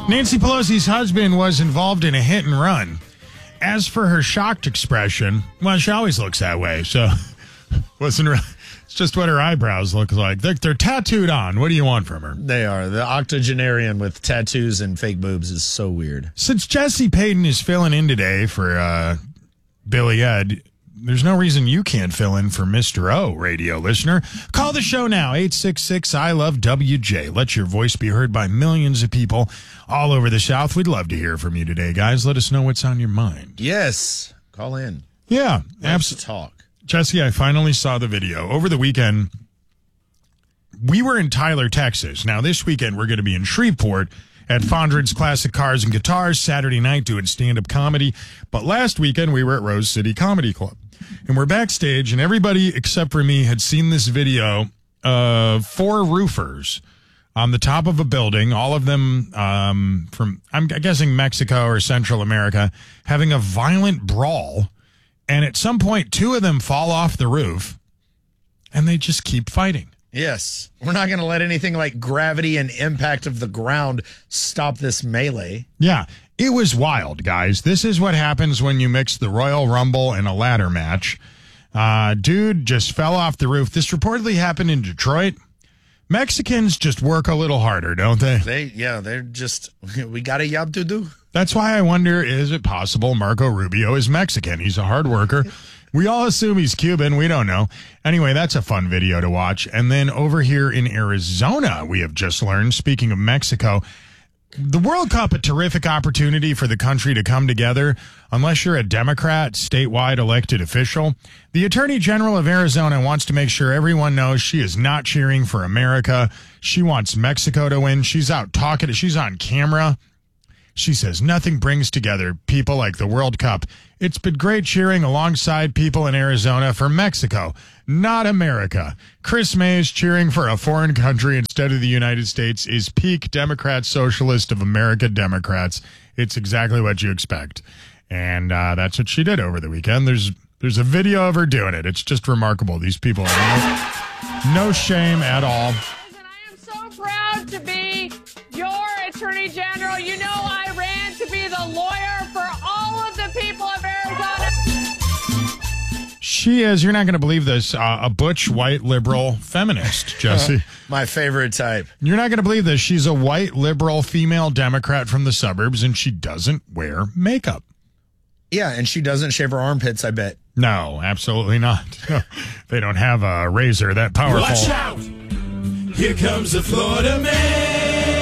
Nancy Pelosi's husband was involved in a hit and run. As for her shocked expression, well, she always looks that way, so it's just what her eyebrows look like. They're tattooed on. What do you want from her? They are. The octogenarian with tattoos and fake boobs is so weird. Since Jesse Payton is filling in today for Billy Ed, there's no reason you can't fill in for Mr. O, radio listener. Call the show now, 866-I-LOVE-WJ. Let your voice be heard by millions of people all over the South. We'd love to hear from you today, guys. Let us know what's on your mind. Yes. Call in. Yeah. Let's talk. Jesse, I finally saw the video. Over the weekend, we were in Tyler, Texas. Now, this weekend, we're going to be in Shreveport at Fondren's Classic Cars and Guitars Saturday night doing stand-up comedy. But last weekend, we were at Rose City Comedy Club. And we're backstage, and everybody except for me had seen this video of 4 roofers on the top of a building, all of them from, I'm guessing, Mexico or Central America, having a violent brawl. And at some point, 2 of them fall off the roof, and they just keep fighting. Yes. We're not going to let anything like gravity and impact of the ground stop this melee. Yeah. It was wild, guys. This is what happens when you mix the Royal Rumble and a ladder match. Dude just fell off the roof. This reportedly happened in Detroit. Mexicans just work a little harder, don't they? They're just, we got a job to do. That's why I wonder, is it possible Marco Rubio is Mexican? He's a hard worker. We all assume he's Cuban. We don't know. Anyway, that's a fun video to watch. And then over here in Arizona, we have just learned, speaking of Mexico, the World Cup, a terrific opportunity for the country to come together. Unless you're a Democrat, statewide elected official, the Attorney General of Arizona wants to make sure everyone knows she is not cheering for America. She wants Mexico to win. She's out talking. She's on camera. She says nothing brings together people like the World Cup. It's been great cheering alongside people in Arizona for Mexico, not America. Chris Mays cheering for a foreign country instead of the United States is peak Democrat Socialist of America Democrats. It's exactly what you expect. And that's what she did over the weekend. There's a video of her doing it. It's just remarkable. These people are no shame at all. And I am so proud to be your Attorney General. You know I ran to be the lawyer for all of the people of Arizona. She is, you're not going to believe this, a butch, white, liberal feminist, Jesse. My favorite type. You're not going to believe this. She's a white, liberal, female Democrat from the suburbs, and she doesn't wear makeup. Yeah, and she doesn't shave her armpits, I bet. No, absolutely not. They don't have a razor that powerful. Watch out! Here comes the Florida man.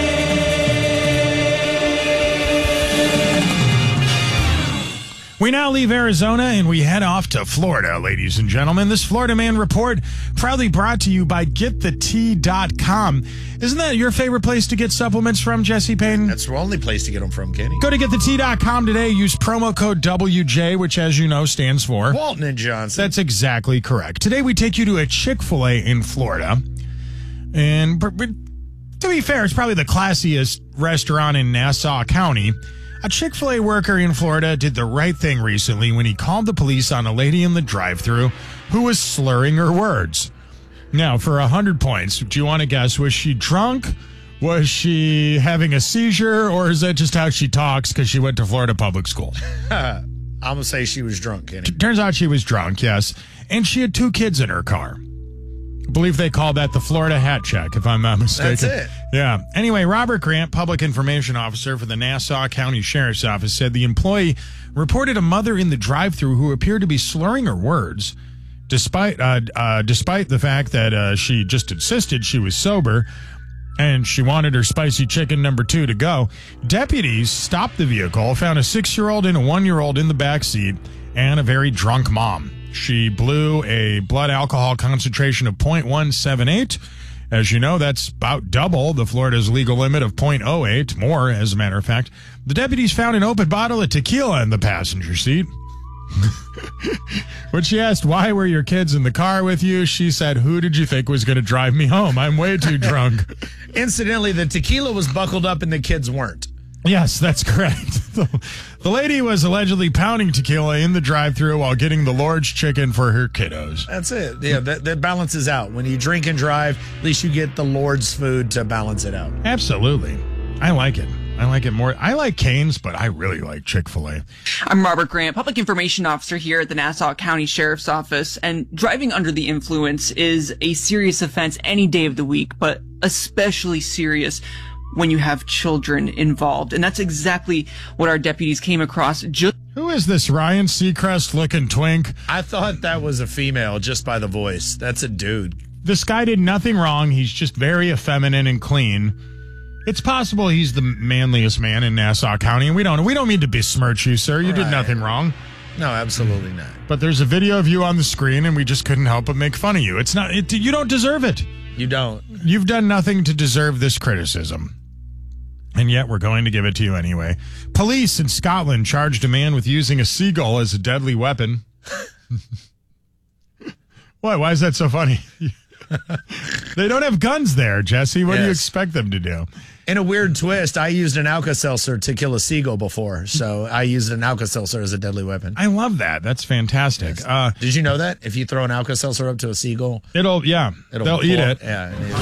We now leave Arizona and we head off to Florida, ladies and gentlemen. This Florida Man Report proudly brought to you by GetTheT.com. Isn't that your favorite place to get supplements from, Jesse Payton? That's the only place to get them from, Kenny. Go to GetTheT.com today. Use promo code WJ, which, as you know, stands for Walton and Johnson. That's exactly correct. Today we take you to a Chick-fil-A in Florida. And to be fair, it's probably the classiest restaurant in Nassau County. A Chick-fil-A worker in Florida did the right thing recently when he called the police on a lady in the drive-thru who was slurring her words. Now, for 100 points, do you want to guess, was she drunk? Was she having a seizure? Or is that just how she talks because she went to Florida public school? I'm going to say she was drunk, Kenny. Turns out she was drunk, yes. And she had 2 kids in her car. I believe they call that the Florida hat check, if I'm not mistaken. That's it. Yeah. Anyway, Robert Grant, public information officer for the Nassau County Sheriff's Office, said the employee reported a mother in the drive-thru who appeared to be slurring her words, despite the fact that she just insisted she was sober and she wanted her spicy chicken number 2 to go. Deputies stopped the vehicle, found a 6-year-old and a 1-year-old in the back seat, and a very drunk mom. She blew a blood alcohol concentration of 0.178. As you know, that's about double the Florida's legal limit of 0.08, more, as a matter of fact. The deputies found an open bottle of tequila in the passenger seat. When she asked, why were your kids in the car with you? She said, who did you think was going to drive me home? I'm way too drunk. Incidentally, the tequila was buckled up and the kids weren't. Yes, that's correct. The lady was allegedly pounding tequila in the drive-thru while getting the Lord's chicken for her kiddos. That's it. Yeah, that balances out. When you drink and drive, at least you get the Lord's food to balance it out. Absolutely. I like it. I like it more. I like Cane's, but I really like Chick-fil-A. I'm Robert Grant, Public Information Officer here at the Nassau County Sheriff's Office, and driving under the influence is a serious offense any day of the week, but especially serious when you have children involved. And that's exactly what our deputies came across. Who is this Ryan Seacrest looking twink? I thought that was a female just by the voice. That's a dude. This guy did nothing wrong. He's just very effeminate and clean. It's possible he's the manliest man in Nassau County, and we don't mean to besmirch you, sir. You did nothing wrong. No, absolutely not. But there's a video of you on the screen, and we just couldn't help but make fun of you. It's not. You don't deserve it. You don't. You've done nothing to deserve this criticism. And yet we're going to give it to you anyway. Police in Scotland charged a man with using a seagull as a deadly weapon. What? Why is that so funny? They don't have guns there, Jesse. What do you expect them to do? In a weird twist, I used an Alka-Seltzer to kill a seagull before, so I used an Alka-Seltzer as a deadly weapon. I love that. That's fantastic. Yes. Did you know that? If you throw an Alka-Seltzer up to a seagull, they'll eat it. Yeah.